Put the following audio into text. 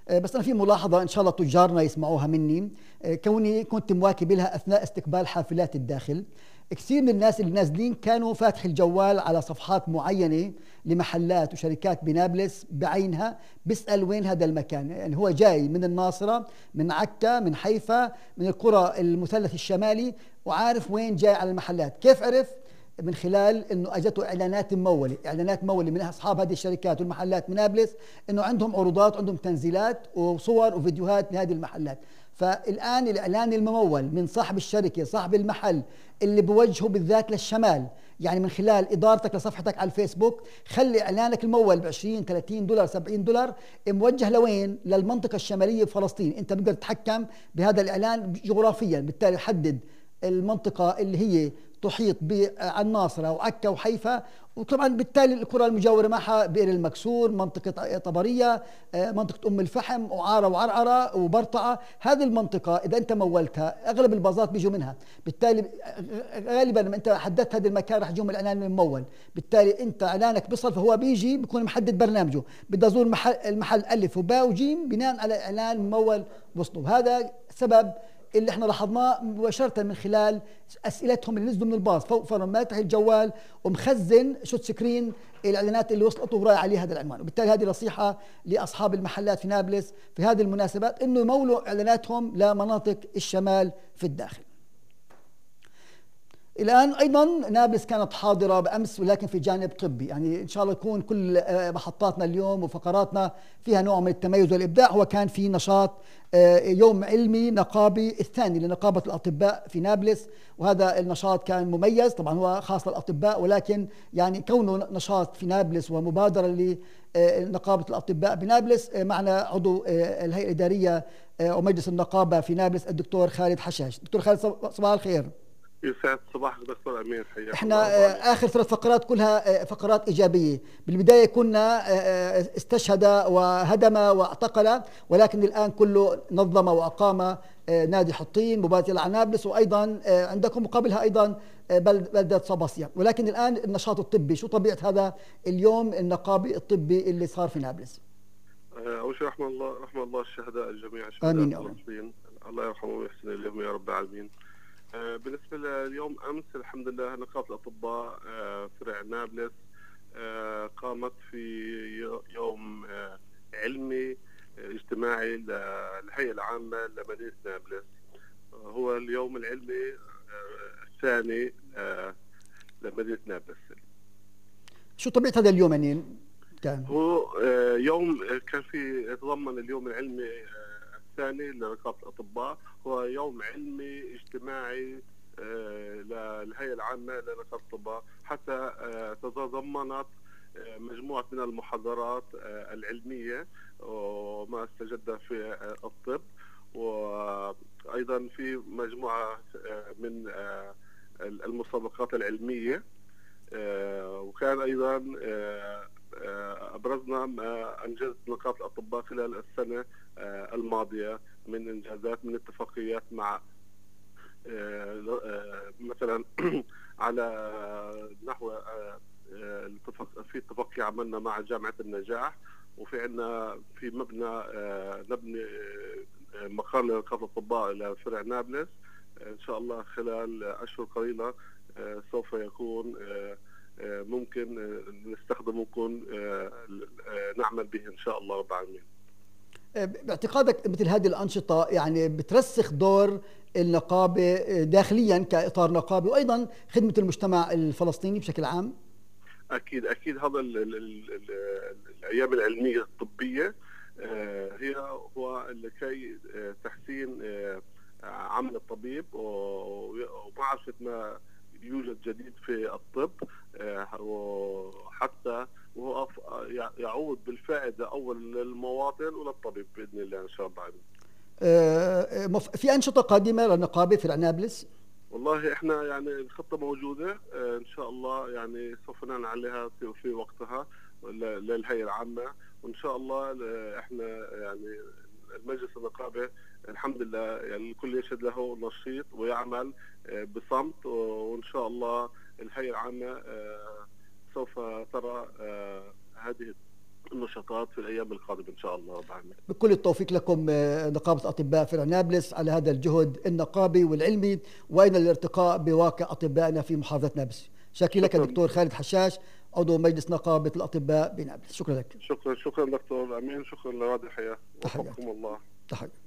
بس أنا في ملاحظة إن شاء الله تجارنا يسمعوها مني. كوني كنت مواكب لها أثناء استقبال حافلات الداخل، كثير من الناس اللي نازلين كانوا فاتح الجوال على صفحات معينة لمحلات وشركات بنابلس بعينها، بيسأل وين هذا المكان. يعني هو جاي من الناصرة، من عكا، من حيفا، من القرى المثلث الشمالي، وعارف وين جاي على المحلات. كيف عرف؟ من خلال انه اجته اعلانات مموله، اعلانات مموله من اصحاب هذه الشركات والمحلات من نابلس، انه عندهم عروضات، عندهم تنزيلات وصور وفيديوهات لهذه المحلات. فالان الاعلان الممول من صاحب الشركه، صاحب المحل، اللي بوجهه بالذات للشمال، يعني من خلال ادارتك لصفحتك على الفيسبوك، خلي اعلانك الممول ب 20 30 دولار 70 دولار موجه لوين؟ للمنطقه الشماليه بفلسطين. انت بتقدر تتحكم بهذا الاعلان جغرافيا، بالتالي حدد المنطقه اللي هي تحيط بالناصرة وعكا وحيفا، وطبعا بالتالي القرى المجاورة معها بئر المكسور، منطقة طبرية، منطقة أم الفحم وعارة وعرعرة وبرطعة. هذه المنطقة إذا أنت مولتها أغلب الباصات بيجوا منها، بالتالي غالبا لما أنت حددت هذا المكان راح يجيهم الإعلان الممول. بالتالي أنت إعلانك بيصل، فهو بيجي بيكون محدد برنامجه، بدي أزور المحل ألف وباء وجيم بناء على إعلان ممول وصلوا. هذا سبب اللي احنا لاحظناه مباشره من خلال اسئلتهم اللي نزلوا من الباص، فوق ماتح الجوال ومخزن شوت سكرين الاعلانات اللي وصلته وراي عليه هذا العنوان. وبالتالي هذه نصيحه لاصحاب المحلات في نابلس في هذه المناسبات، انه يمولوا اعلاناتهم لمناطق الشمال في الداخل. الآن أيضا نابلس كانت حاضرة بأمس، ولكن في جانب طبي. يعني إن شاء الله يكون كل محطاتنا اليوم وفقراتنا فيها نوع من التميز والإبداع. هو كان في نشاط يوم علمي نقابي الثاني لنقابة الأطباء في نابلس، وهذا النشاط كان مميز. طبعا هو خاص للأطباء، ولكن يعني كونه نشاط في نابلس ومبادرة لنقابة الأطباء بنابلس. معنا عضو الهيئة الإدارية ومجلس النقابة في نابلس الدكتور خالد حشاش. دكتور خالد، صباح الخير. يسعد صباحك دكتور امين، حياك. احنا اخر 3 فقرات كلها فقرات ايجابيه. بالبدايه كنا استشهد وهدم واعتقل، ولكن الان كله نظم واقام نادي حطين مبادره عنابلس، وايضا عندكم مقابلها ايضا بلده صباصيا. ولكن الان النشاط الطبي، شو طبيعه هذا اليوم النقابي الطبي اللي صار في نابلس؟ اول شيء رحم الله الشهداء الجميع، امين الشهداء فلسطين، الله يرحمهم ويحسن اليهم يا رب العالمين. بالنسبة لليوم أمس، الحمد لله نقابة الأطباء فرع نابلس قامت في يوم علمي اجتماعي للهيئة العامة لمدينة نابلس. هو اليوم العلمي الثاني لمدينة نابلس. شو طبيعة هذا اليوم يعني كان؟ هو يوم كان في يتضمن اليوم العلمي الثاني لنقابة الأطباء، هو يوم علمي اجتماعي للهيئة العامة لنقابة الأطباء، حتى تتضمنت مجموعة من المحاضرات العلمية وما استجد في الطب، وأيضا في مجموعة من المسابقات العلمية. وكان أيضا أبرزنا ما أنجزت نقابة الأطباء خلال السنة الماضية من إنجازات، من اتفاقيات مع مثلا على نحو في اتفاقية عملنا مع جامعة النجاح، وفي عندنا في نبني مقر لنقابة الأطباء لفرع نابلس. إن شاء الله خلال أشهر قليلة سوف يكون ممكن نستخدمه، ممكن نعمل به إن شاء الله رب العالمين. باعتقادك مثل هذه الأنشطة يعني بترسخ دور النقابة داخليا كإطار نقابي، وأيضا خدمة المجتمع الفلسطيني بشكل عام؟ أكيد هذا الأيام العلمية الطبية هو لكي تحسين عمل الطبيب ومعرفة ما يوجد جديد في الطب، وحتى وهو يعود بالفائدة أول للمواطن وللطبيب بإذن الله إن شاء الله. في أنشطة قادمة للنقابة في نابلس؟ والله إحنا يعني الخطة موجودة إن شاء الله، يعني سوف نعلن عليها في وقتها للهيئة العامة، وإن شاء الله إحنا يعني المجلس النقابة الحمد لله يعني الكل يشهد له نشيط ويعمل بصمت، وإن شاء الله الهيئة العامة سوف ترى هذه النشاطات في الايام القادمه ان شاء الله. بكل التوفيق لكم نقابه اطباء فرع نابلس على هذا الجهد النقابي والعلمي والى الارتقاء بواقع اطبائنا في محافظه نابلس. شكرا لك دكتور خالد حشاش عضو مجلس نقابه الاطباء بنابلس. شكرا لك. شكرا دكتور امين، شكرا لوادي الحياه، وفقكم الله. تحياتي.